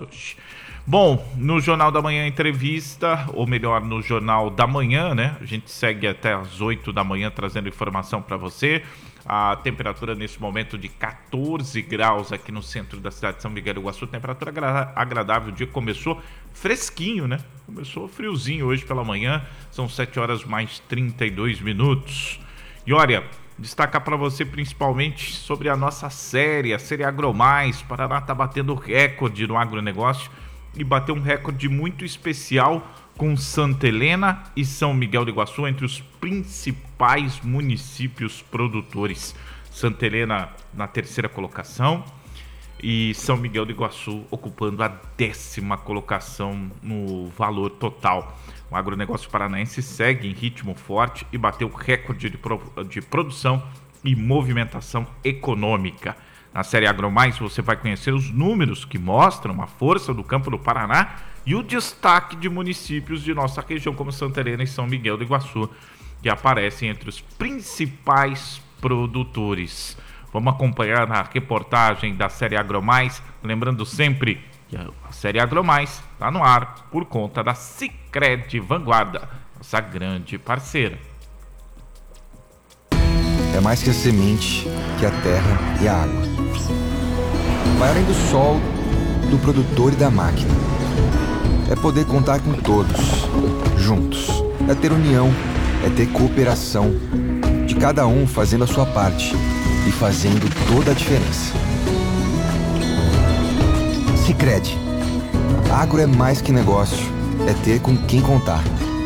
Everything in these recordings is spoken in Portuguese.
hoje. Bom, no Jornal da Manhã entrevista, ou melhor, no Jornal da Manhã, né? A gente segue até às 8 da manhã trazendo informação para você. A temperatura nesse momento de 14 graus aqui no centro da cidade de São Miguel do Iguaçu. Temperatura agradável, o dia começou fresquinho, né? Começou friozinho hoje pela manhã, são 7 horas mais 32 minutos. E olha, destacar para você principalmente sobre a nossa série, a série AgroMais. Paraná está batendo recorde no agronegócio e bateu um recorde muito especial com Santa Helena e São Miguel do Iguaçu entre os principais municípios produtores. Santa Helena na terceira colocação e São Miguel do Iguaçu ocupando a 10ª colocação no valor total. O agronegócio paranaense segue em ritmo forte e bateu recorde de produção e movimentação econômica. Na série AgroMais você vai conhecer os números que mostram a força do campo do Paraná e o destaque de municípios de nossa região, como Santa Helena e São Miguel do Iguaçu, que aparecem entre os principais produtores. Vamos acompanhar na reportagem da série AgroMais, lembrando sempre que a série AgroMais está no ar por conta da Sicredi Vanguarda, nossa grande parceira. É mais que a semente, que a terra e a água. Vai além do sol, do produtor e da máquina. É poder contar com todos, juntos. É ter união, é ter cooperação, de cada um fazendo a sua parte e fazendo toda a diferença. Sicredi. Agro é mais que negócio, é ter com quem contar.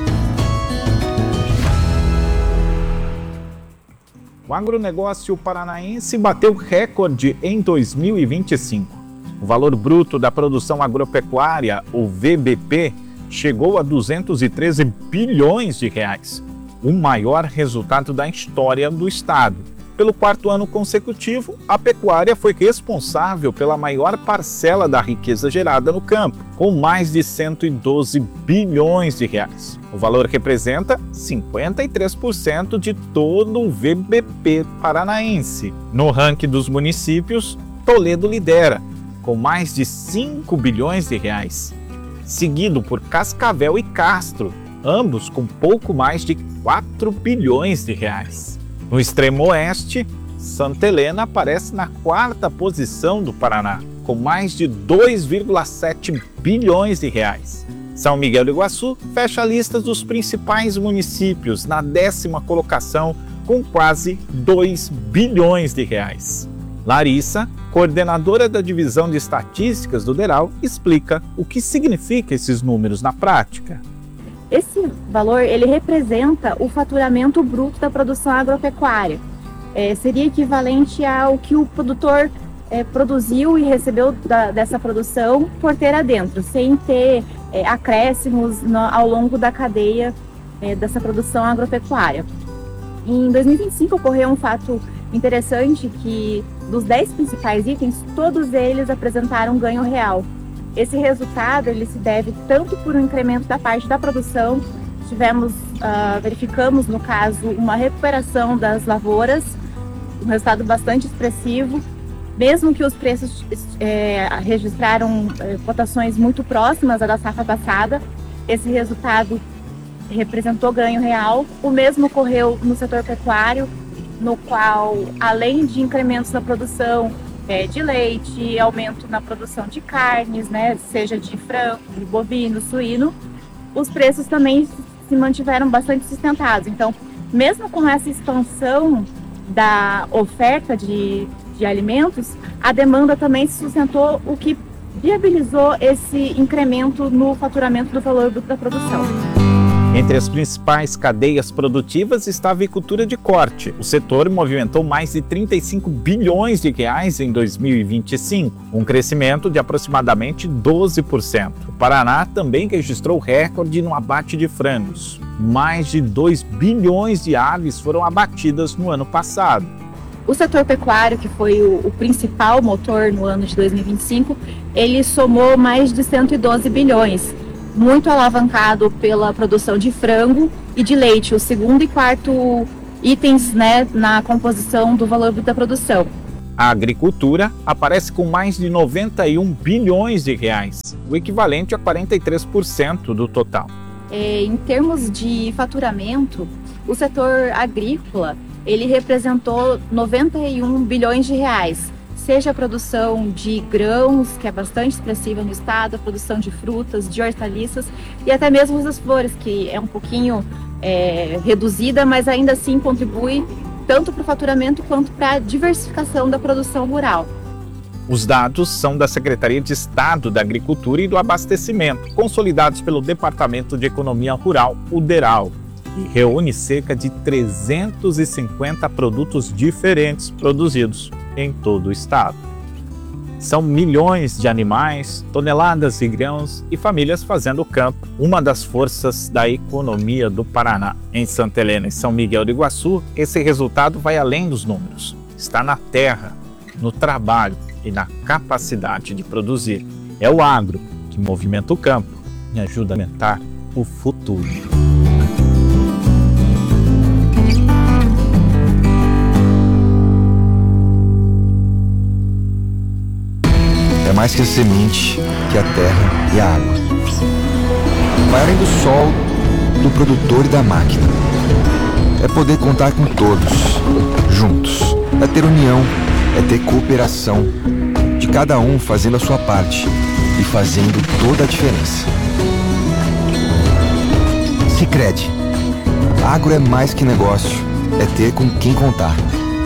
O agronegócio paranaense bateu recorde em 2025. O valor bruto da produção agropecuária, o VBP, chegou a 213 bilhões de reais, o maior resultado da história do estado. Pelo 4º ano consecutivo, a pecuária foi responsável pela maior parcela da riqueza gerada no campo, com mais de 112 bilhões de reais. O valor representa 53% de todo o VBP paranaense. No ranking dos municípios, Toledo lidera, com mais de 5 bilhões de reais, seguido por Cascavel e Castro, ambos com pouco mais de 4 bilhões de reais. No extremo oeste, Santa Helena aparece na 4ª posição do Paraná, com mais de 2,7 bilhões de reais. São Miguel do Iguaçu fecha a lista dos principais municípios na 10ª colocação, com quase 2 bilhões de reais. Larissa, coordenadora da divisão de estatísticas do DERAL, explica o que significa esses números na prática. Esse valor ele representa o faturamento bruto da produção agropecuária. Seria equivalente ao que o produtor produziu e recebeu dessa produção por ter adentro, sem ter acréscimos ao longo da cadeia dessa produção agropecuária. Em 2025 ocorreu um fato interessante que dos 10 principais itens, todos eles apresentaram ganho real. Esse resultado ele se deve tanto por um incremento da parte da produção, verificamos no caso uma recuperação das lavouras, um resultado bastante expressivo, mesmo que os preços registraram cotações muito próximas da safra passada, esse resultado representou ganho real. O mesmo ocorreu no setor pecuário, no qual, além de incrementos na produção de leite, aumento na produção de carnes, né, seja de frango, de bovino, suíno, os preços também se mantiveram bastante sustentados. Então, mesmo com essa expansão da oferta de alimentos, a demanda também se sustentou, o que viabilizou esse incremento no faturamento do valor bruto da produção. Entre as principais cadeias produtivas está a avicultura de corte. O setor movimentou mais de 35 bilhões de reais em 2025, um crescimento de aproximadamente 12%. O Paraná também registrou recorde no abate de frangos. Mais de 2 bilhões de aves foram abatidas no ano passado. O setor pecuário, que foi o principal motor no ano de 2025, ele somou mais de 112 bilhões. Muito alavancado pela produção de frango e de leite, o 2º e 4º itens, né, na composição do valor bruto da produção. A agricultura aparece com mais de 91 bilhões de reais, o equivalente a 43% do total. Em termos de faturamento, o setor agrícola ele representou 91 bilhões de reais, seja a produção de grãos, que é bastante expressiva no estado, a produção de frutas, de hortaliças e até mesmo das flores, que é um pouquinho reduzida, mas ainda assim contribui tanto para o faturamento quanto para a diversificação da produção rural. Os dados são da Secretaria de Estado da Agricultura e do Abastecimento, consolidados pelo Departamento de Economia Rural, o DERAL, e reúne cerca de 350 produtos diferentes produzidos em todo o estado. São milhões de animais, toneladas de grãos e famílias fazendo campo, uma das forças da economia do Paraná. Em Santa Helena e São Miguel do Iguaçu, esse resultado vai além dos números. Está na terra, no trabalho e na capacidade de produzir. É o agro que movimenta o campo e ajuda a alimentar o futuro. É mais que a semente, que a terra e a água. Vai além do sol, do produtor e da máquina. É poder contar com todos, juntos. É ter união, é ter cooperação, de cada um fazendo a sua parte e fazendo toda a diferença. Sicredi. Agro é mais que negócio, é ter com quem contar.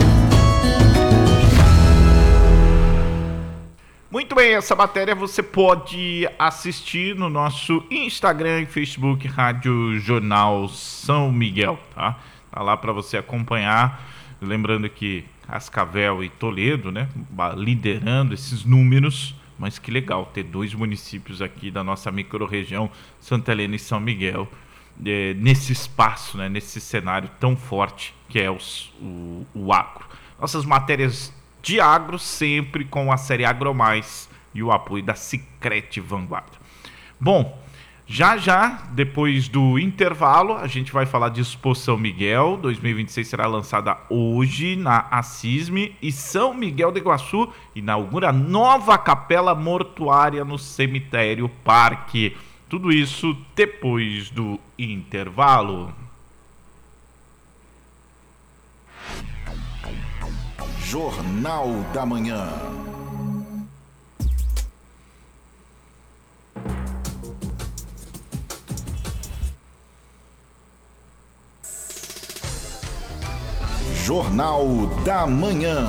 Muito bem, essa matéria você pode assistir no nosso Instagram e Facebook, Rádio Jornal São Miguel, tá? Tá lá para você acompanhar. Lembrando que Cascavel e Toledo, né, liderando esses números, mas que legal ter dois municípios aqui da nossa microrregião, Santa Helena e São Miguel, nesse espaço, né, nesse cenário tão forte que é o agro. Nossas matérias de agro sempre com a série Agro Mais e o apoio da Sicredi Vanguarda. Bom, já depois do intervalo, a gente vai falar de Expo São Miguel. 2026 será lançada hoje na Assisme, e São Miguel do Iguaçu inaugura nova capela mortuária no Cemitério Parque. Tudo isso depois do intervalo. Jornal da Manhã. Jornal da Manhã.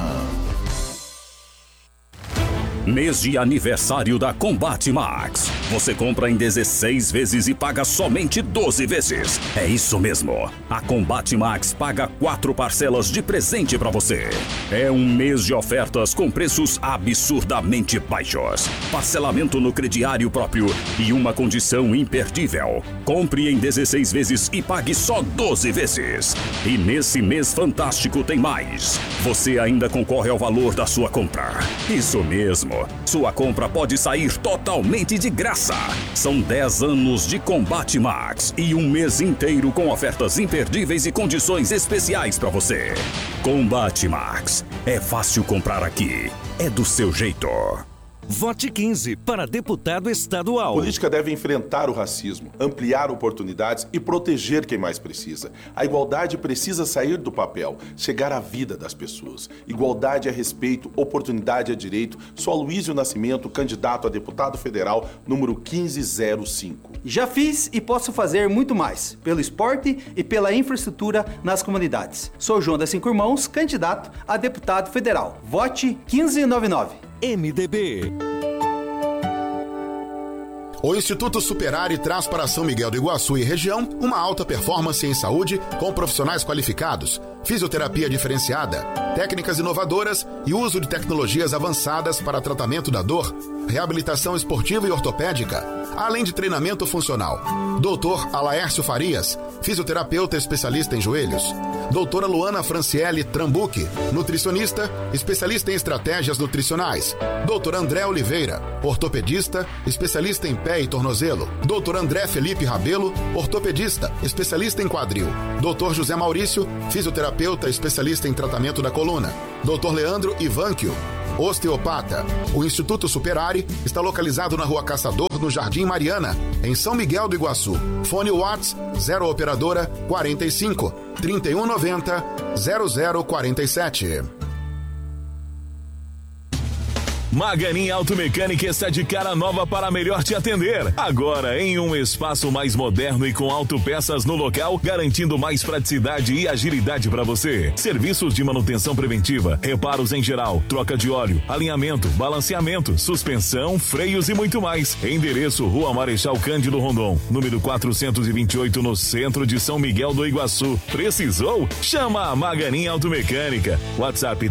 Mês de aniversário da Combate Max. Você compra em 16 vezes e paga somente 12 vezes. É isso mesmo. A Combate Max paga 4 parcelas de presente para você. É um mês de ofertas com preços absurdamente baixos. Parcelamento no crediário próprio e uma condição imperdível. Compre em 16 vezes e pague só 12 vezes. E nesse mês fantástico tem mais. Você ainda concorre ao valor da sua compra. Isso mesmo. Sua compra pode sair totalmente de graça. São 10 anos de Combate Max e um mês inteiro com ofertas imperdíveis e condições especiais para você. Combate Max. É fácil comprar aqui. É do seu jeito. Vote 15 para deputado estadual. A política deve enfrentar o racismo, ampliar oportunidades e proteger quem mais precisa. A igualdade precisa sair do papel, chegar à vida das pessoas. Igualdade é respeito, oportunidade é direito. Sou Aloysio Nascimento, candidato a deputado federal, número 1505. Já fiz e posso fazer muito mais, pelo esporte e pela infraestrutura nas comunidades. Sou João das Cinco Irmãos, candidato a deputado federal. Vote 1599. MDB. O Instituto Superare traz para São Miguel do Iguaçu e região uma alta performance em saúde com profissionais qualificados, fisioterapia diferenciada, técnicas inovadoras e uso de tecnologias avançadas para tratamento da dor, reabilitação esportiva e ortopédica, além de treinamento funcional. Dr. Alaércio Farias, fisioterapeuta especialista em joelhos. doutora Luana Franciele Trambuque, nutricionista, especialista em estratégias nutricionais. Doutor André Oliveira, ortopedista, especialista em pé e tornozelo. Doutor André Felipe Rabelo, ortopedista, especialista em quadril. Doutor José Maurício, fisioterapeuta, especialista em tratamento da coluna. Doutor Leandro Ivanquio, osteopata. O Instituto Superari está localizado na Rua Caçador, no Jardim Mariana, em São Miguel do Iguaçu. Fone Whats 0 operadora 45 3190 0047. Maganin Automecânica está de cara nova para melhor te atender. Agora em um espaço mais moderno e com autopeças no local, garantindo mais praticidade e agilidade para você. Serviços de manutenção preventiva, reparos em geral, troca de óleo, alinhamento, balanceamento, suspensão, freios e muito mais. Endereço: Rua Marechal Cândido Rondon, número 428, no centro de São Miguel do Iguaçu. Precisou? Chama a Maganin Automecânica. WhatsApp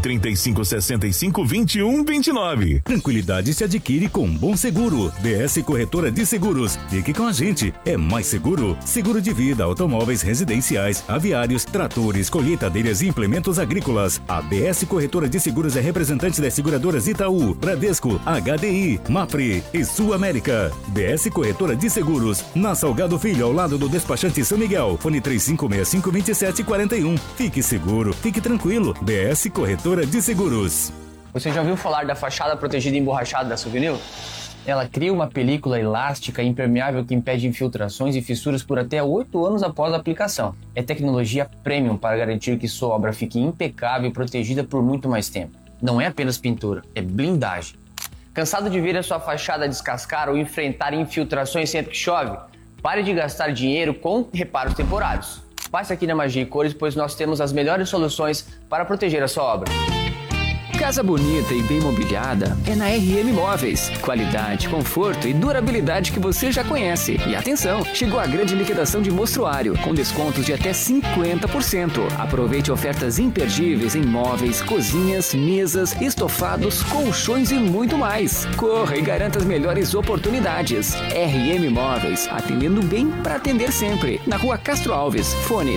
3565-2129. Tranquilidade se adquire com Bom Seguro. DS Corretora de Seguros. Fique com a gente. É mais seguro. Seguro de vida, automóveis residenciais, aviários, tratores, colheitadeiras e implementos agrícolas. A DS Corretora de Seguros é representante das seguradoras Itaú, Bradesco, HDI, Mapfre e Sul América. DS Corretora de Seguros. Na Salgado Filho, ao lado do despachante São Miguel. Fone 3565-2741. Fique seguro. Fique tranquilo. DS Corretora de Seguros. Você já ouviu falar da fachada protegida emborrachada da Souvenir? Ela cria uma película elástica e impermeável que impede infiltrações e fissuras por até 8 anos após a aplicação. É tecnologia premium para garantir que sua obra fique impecável e protegida por muito mais tempo. Não é apenas pintura, é blindagem. Cansado de ver a sua fachada descascar ou enfrentar infiltrações sempre que chove? Pare de gastar dinheiro com reparos temporários. Passe aqui na Magia e Cores, pois nós temos as melhores soluções para proteger a sua obra. Casa bonita e bem mobiliada é na RM Móveis. Qualidade, conforto e durabilidade que você já conhece. E atenção, chegou a grande liquidação de mostruário, com descontos de até 50%. Aproveite ofertas imperdíveis em móveis, cozinhas, mesas, estofados, colchões e muito mais. Corra e garanta as melhores oportunidades. RM Móveis, atendendo bem para atender sempre. Na Rua Castro Alves, fone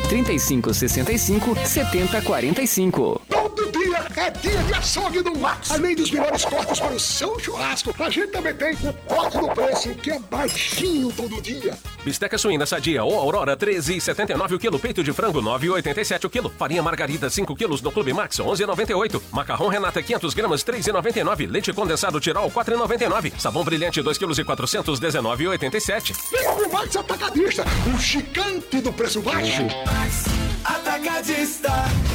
3565-7045. Todo dia é dia de açougue do Max. Além dos melhores cortes para o seu churrasco, a gente também tem o corte do preço, que é baixinho todo dia. Bisteca suína sadia ou Aurora, 13,79 o quilo. Peito de frango, 9,87 o quilo. Farinha margarida, 5 quilos no Clube Max, 11,98. Macarrão Renata, 500 gramas, 3,99. Leite condensado Tirol, 4,99. Sabão brilhante, 2 quilos e 400, 19,87. Clube Max Atacadista, um gigante do preço baixo. Max Atacadista.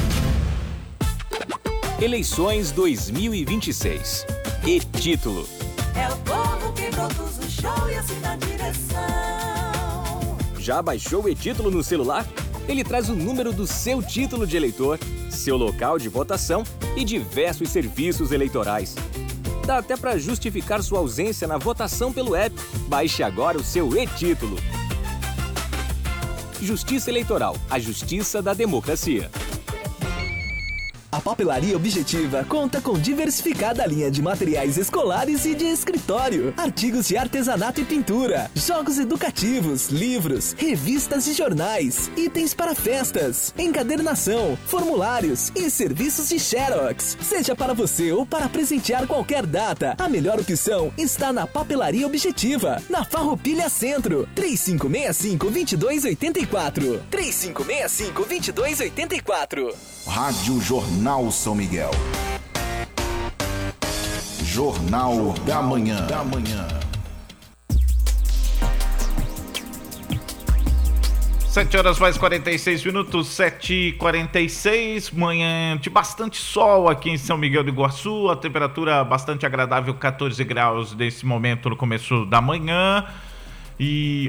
Eleições 2026. E título. É o povo que produz o show e assina a direção. Já baixou o e-título no celular? Ele traz o número do seu título de eleitor, seu local de votação e diversos serviços eleitorais. Dá até para justificar sua ausência na votação pelo app. Baixe agora o seu e-título. Justiça Eleitoral, a justiça da democracia. A Papelaria Objetiva conta com diversificada linha de materiais escolares e de escritório, artigos de artesanato e pintura, jogos educativos, livros, revistas e jornais, itens para festas, encadernação, formulários e serviços de Xerox. Seja para você ou para presentear qualquer data, a melhor opção está na Papelaria Objetiva, na Farroupilha Centro, 3565-2284. 3565-2284. Rádio Jornal São Miguel. Jornal da Manhã. 7 horas mais 46 minutos, 7h46, manhã de bastante sol aqui em São Miguel do Iguaçu, a temperatura bastante agradável, 14 graus nesse momento no começo da manhã e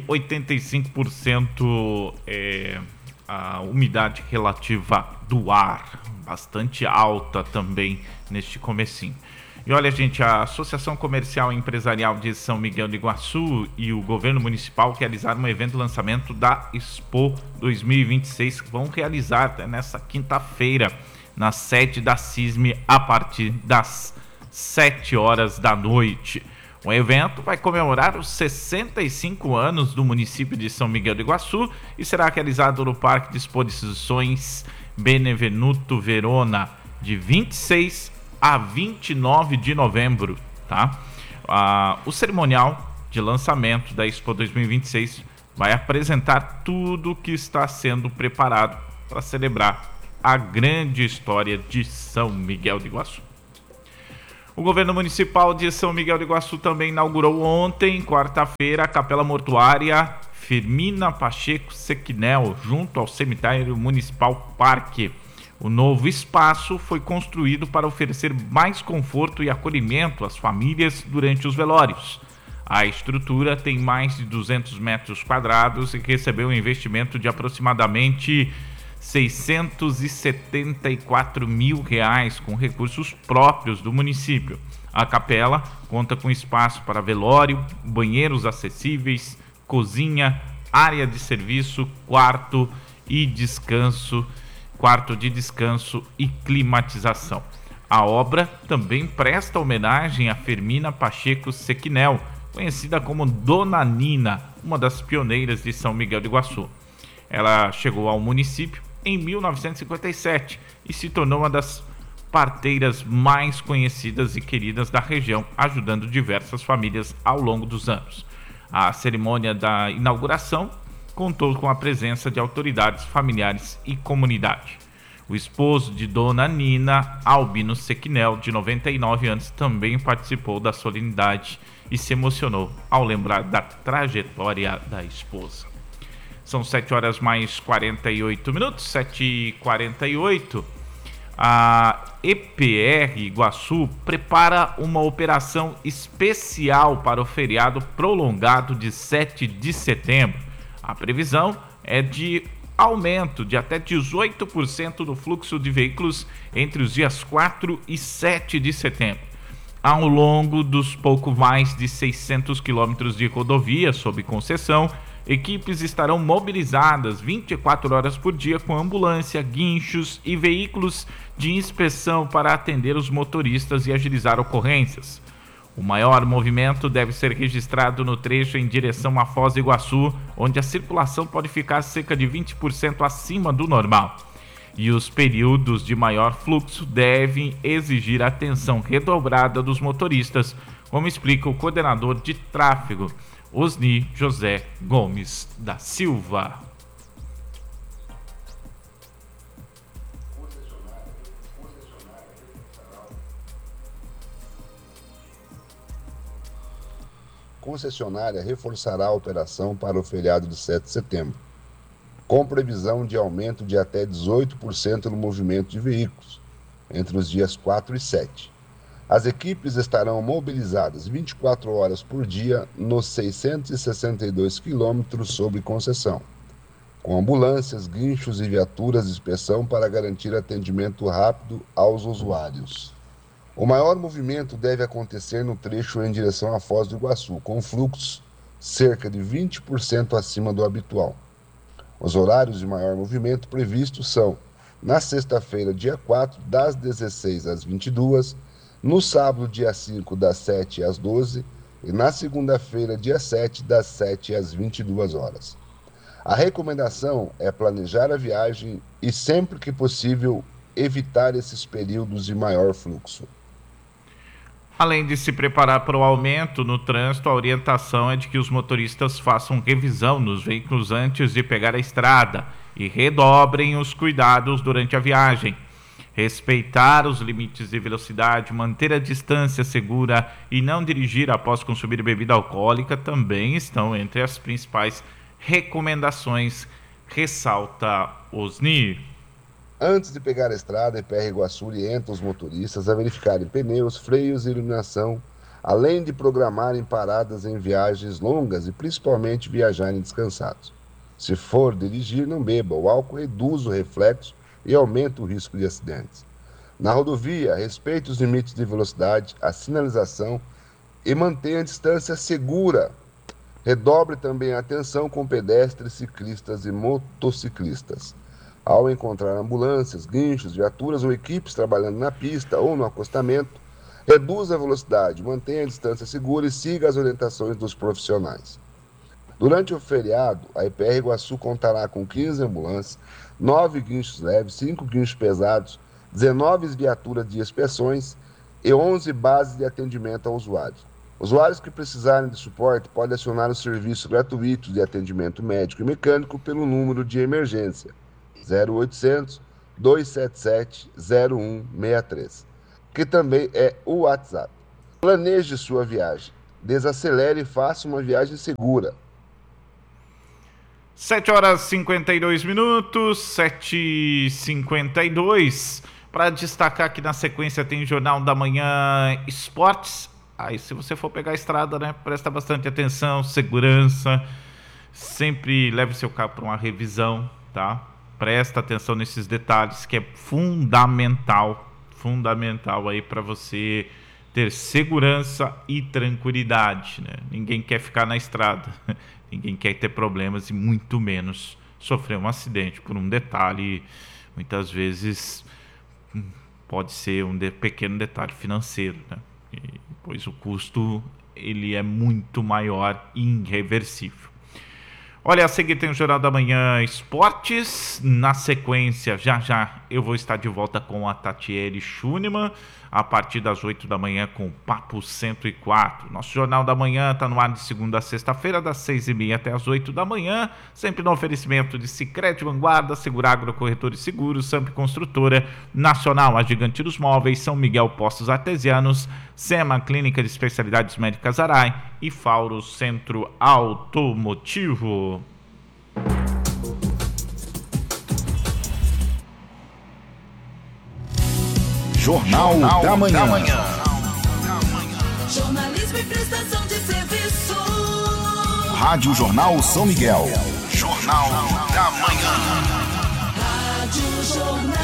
85% a umidade relativa do ar, bastante alta também neste comecinho. E olha, gente, a Associação Comercial e Empresarial de São Miguel do Iguaçu e o Governo Municipal realizaram um evento de lançamento da Expo 2026, que vão realizar nessa quinta-feira, na sede da CISM, a partir das 7 horas da noite. O evento vai comemorar os 65 anos do município de São Miguel do Iguaçu e será realizado no Parque de Exposições Benevenuto Verona, de 26 a 29 de novembro, tá? O cerimonial de lançamento da Expo 2026 vai apresentar tudo o que está sendo preparado para celebrar a grande história de São Miguel do Iguaçu. O governo municipal de São Miguel do Iguaçu também inaugurou ontem, quarta-feira, a Capela Mortuária Firmina Pacheco Sequinel, junto ao Cemitério Municipal Parque. O novo espaço foi construído para oferecer mais conforto e acolhimento às famílias durante os velórios. A estrutura tem mais de 200 metros quadrados e recebeu um investimento de aproximadamente R$674 mil com recursos próprios do município. A capela conta com espaço para velório, banheiros acessíveis, cozinha, área de serviço, quarto de descanso e climatização. A obra também presta homenagem a Firmina Pacheco Sequinel, conhecida como Dona Nina, uma das pioneiras de São Miguel do Iguaçu. Ela chegou ao município em 1957 e se tornou uma das parteiras mais conhecidas e queridas da região, ajudando diversas famílias ao longo dos anos. A cerimônia da inauguração contou com a presença de autoridades, familiares e comunidade. O esposo de Dona Nina, Albino Sequinel, de 99 anos, também participou da solenidade e se emocionou ao lembrar da trajetória da esposa. São 7 horas mais 48 minutos, 7h48. A EPR Iguaçu prepara uma operação especial para o feriado prolongado de 7 de setembro. A previsão é de aumento de até 18% do fluxo de veículos entre os dias 4 e 7 de setembro. Ao longo dos pouco mais de 600 quilômetros de rodovia sob concessão, equipes estarão mobilizadas 24 horas por dia com ambulância, guinchos e veículos de inspeção para atender os motoristas e agilizar ocorrências. O maior movimento deve ser registrado no trecho em direção à Foz do Iguaçu, onde a circulação pode ficar cerca de 20% acima do normal. E os períodos de maior fluxo devem exigir atenção redobrada dos motoristas, como explica o coordenador de tráfego, Osni José Gomes da Silva. Concessionária reforçará a operação para o feriado de 7 de setembro, com previsão de aumento de até 18% no movimento de veículos entre os dias 4 e 7. As equipes estarão mobilizadas 24 horas por dia nos 662 quilômetros sob concessão, com ambulâncias, guinchos e viaturas de inspeção para garantir atendimento rápido aos usuários. O maior movimento deve acontecer no trecho em direção à Foz do Iguaçu, com fluxos cerca de 20% acima do habitual. Os horários de maior movimento previstos são na sexta-feira, dia 4, das 16 às 22, no sábado, dia 5, das 7 às 12 e na segunda-feira, dia 7, das 7 às 22 horas. A recomendação é planejar a viagem e, sempre que possível, evitar esses períodos de maior fluxo. Além de se preparar para o aumento no trânsito, a orientação é de que os motoristas façam revisão nos veículos antes de pegar a estrada e redobrem os cuidados durante a viagem. Respeitar os limites de velocidade, manter a distância segura e não dirigir após consumir bebida alcoólica também estão entre as principais recomendações, ressalta Osni. Antes de pegar a estrada, a EPR Iguaçu orienta os motoristas a verificarem pneus, freios e iluminação, além de programarem paradas em viagens longas e principalmente viajarem descansados. Se for dirigir, não beba. O álcool reduz o reflexo e aumenta o risco de acidentes. Na rodovia, respeite os limites de velocidade, a sinalização e mantenha a distância segura. Redobre também a atenção com pedestres, ciclistas e motociclistas. Ao encontrar ambulâncias, guinchos, viaturas ou equipes trabalhando na pista ou no acostamento, reduza a velocidade, mantenha a distância segura e siga as orientações dos profissionais. Durante o feriado, a IPR Iguaçu contará com 15 ambulâncias, 9 guinchos leves, 5 guinchos pesados, 19 viaturas de inspeções e 11 bases de atendimento ao usuário. Usuários que precisarem de suporte podem acionar o serviço gratuito de atendimento médico e mecânico pelo número de emergência 0800 277 0163, que também é o WhatsApp. Planeje sua viagem, desacelere e faça uma viagem segura. 7h52, 7h52. Para destacar aqui na sequência tem Jornal da Manhã Esportes. Aí se você for pegar a estrada, né, presta bastante atenção, segurança. Sempre leve seu carro para uma revisão, tá? Presta atenção nesses detalhes que é fundamental aí para você ter segurança e tranquilidade, né? Ninguém quer ficar na estrada, ninguém quer ter problemas e muito menos sofrer um acidente por um detalhe, muitas vezes pode ser um pequeno detalhe financeiro, né? Pois o custo ele é muito maior e irreversível. Olha, a seguir tem o Jornal da Manhã Esportes. Na sequência, já eu vou estar de volta com a Tatiele Schunemann a partir das 8 da manhã com o Papo 104. Nosso Jornal da Manhã está no ar de segunda a sexta-feira, das 6h30 até as 8 da manhã, sempre no oferecimento de Sicredi Vanguarda, Seguragro Corretora e Seguros, Samp Construtora, Nacional, a Gigante dos Móveis, São Miguel Postos Artesianos, SEMA Clínica de Especialidades Médicas Arai e Fauro Centro Automotivo. Jornal da Manhã. Jornalismo e prestação de serviço. Rádio Jornal São Miguel. Jornal da Manhã. Rádio Jornal.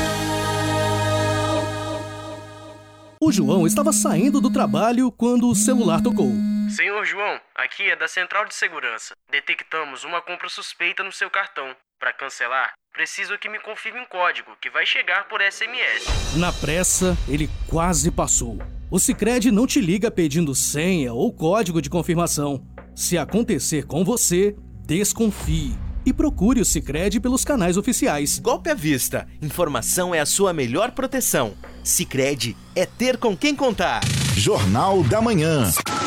O João estava saindo do trabalho quando o celular tocou. Senhor João, aqui é da Central de Segurança. Detectamos uma compra suspeita no seu cartão. Para cancelar, preciso que me confirme um código que vai chegar por SMS. Na pressa, ele quase passou. O Sicredi não te liga pedindo senha ou código de confirmação. Se acontecer com você, desconfie e procure o Sicredi pelos canais oficiais. Golpe à vista. Informação é a sua melhor proteção. Sicredi é ter com quem contar. Jornal da Manhã.